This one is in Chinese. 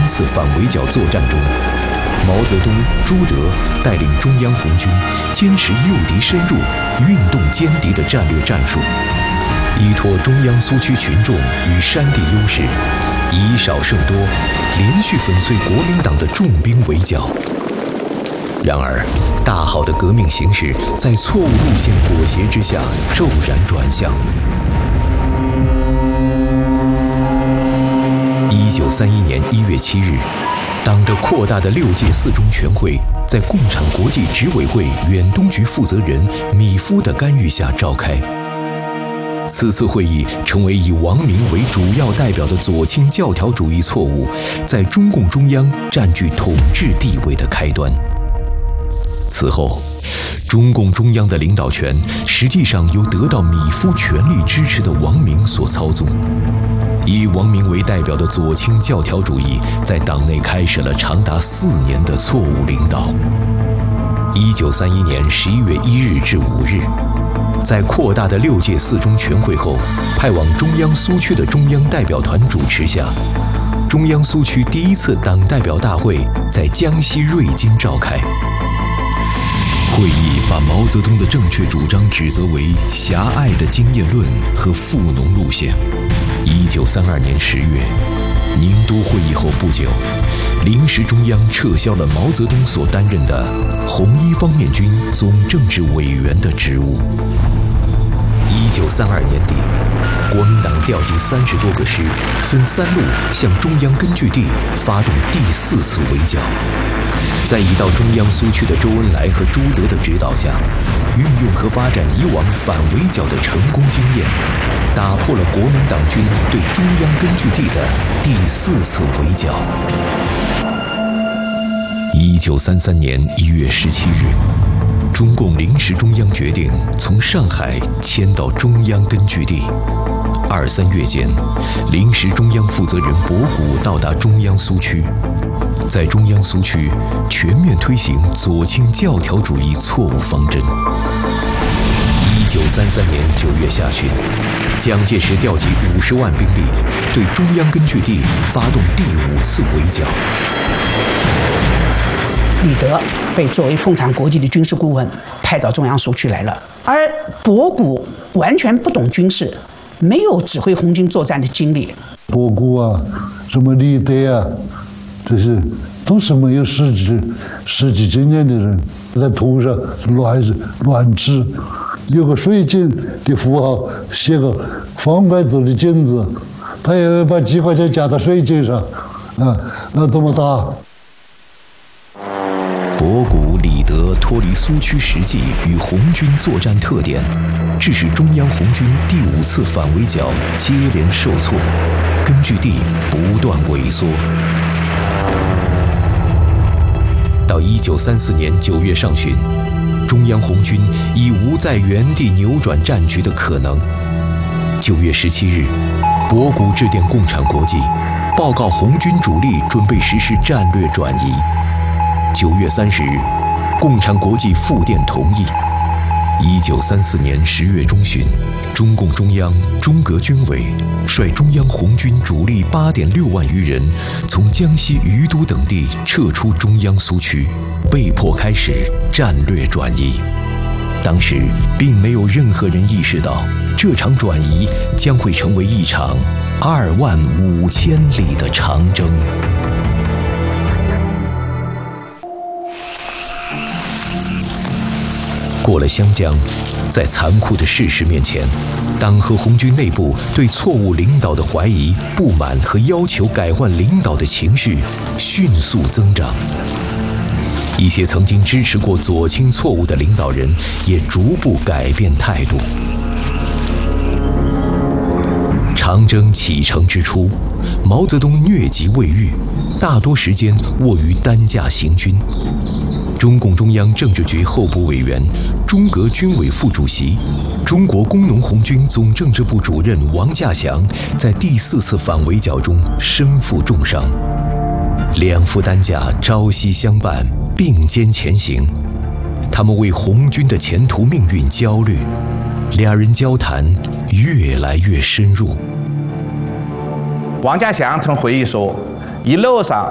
3次反围剿作战中，毛泽东、朱德带领中央红军坚持诱敌深入、运动歼敌的战略战术，依托中央苏区群众与山地优势，以少胜多，连续粉碎国民党的重兵围剿。然而，大好的革命形势在错误路线裹挟之下骤然转向。1931年1月7日，党的扩大的6届4中全会在共产国际执委会远东局负责人米夫的干预下召开。此次会议成为以王明为主要代表的左倾教条主义错误在中共中央占据统治地位的开端。此后，中共中央的领导权实际上由得到米夫全力支持的王明所操纵。以王明为代表的左倾教条主义在党内开始了长达4年的错误领导。1931年11月1日至5日，在扩大的6届4中全会后，派往中央苏区的中央代表团主持下，中央苏区第1次党代表大会在江西瑞金召开。会议把毛泽东的正确主张指责为狭隘的经验论和富农路线。1932年10月，宁都会议后不久，临时中央撤销了毛泽东所担任的红一方面军总政治委员的职务。1932年底，国民党调集30多个师，分3路向中央根据地发动第4次围剿。在已到中央苏区的周恩来和朱德的指导下，运用和发展以往反围剿的成功经验，打破了国民党军对中央根据地的第4次围剿。1933年1月17日，中共临时中央决定从上海迁到中央根据地。2、3月间，临时中央负责人博古到达中央苏区，在中央苏区全面推行左倾教条主义错误方针。1933年9月下旬，蒋介石调集50万兵力，对中央根据地发动第5次围剿。 李德被作为共产国际的军事顾问派到中央苏区来了，而博古完全不懂军事，没有指挥红军作战的经历。 博古啊，什么李德啊，这些都是没有实际经验的人，在图上乱指，有个水井的符号，写个方块字的井字，他也把几块钱加到水井上，那怎么打？ 博古、李德脱离苏区实际与红军作战特点，致使中央红军第5次反围剿接连受挫，根据地不断萎缩。到1934年9月上旬，中央红军已无在原地扭转战局的可能。9月17日，博古致电共产国际，报告红军主力准备实施战略转移。9月30日，共产国际复电同意。1934年10月中旬，中共中央、中革军委率中央红军主力8.6万余人，从江西余都等地撤出中央苏区，被迫开始战略转移。当时并没有任何人意识到，这场转移将会成为一场25000里的长征。过了湘江，在残酷的事实面前，党和红军内部对错误领导的怀疑、不满和要求改换领导的情绪迅速增长。一些曾经支持过左倾错误的领导人也逐步改变态度。长征启程之初，毛泽东疟疾未愈，大多时间卧于担架行军。中共中央政治局候补委员、中革军委副主席、中国工农红军总政治部主任王稼祥在第4次反围剿中身负重伤，2副担架朝夕相伴，并肩前行。他们为红军的前途命运焦虑，2人交谈越来越深入。 王稼祥曾回忆说，一路上